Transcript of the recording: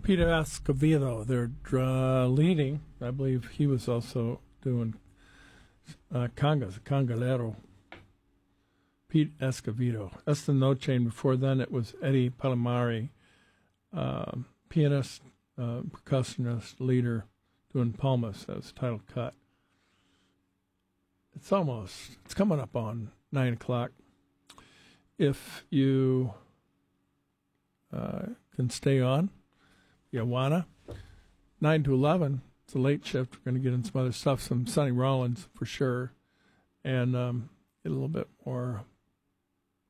Peter Escovedo, they're leading. I believe he was also doing congas, congalero. Pete Escovedo. That's the note chain. Before then, it was Eddie Palomari, pianist, percussionist, leader, doing palmas as title cut. It's coming up on 9 o'clock. If you can stay on, you wanna, 9 to 11, it's a late shift. We're going to get in some other stuff, some Sonny Rollins for sure, and get a little bit more